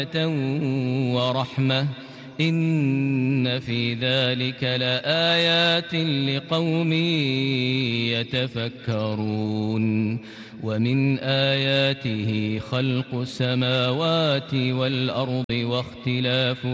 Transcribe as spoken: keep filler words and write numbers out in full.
ورحمة إن في ذلك لآيات لقوم يتفكرون ومن آياته خلق السماوات والأرض واختلاف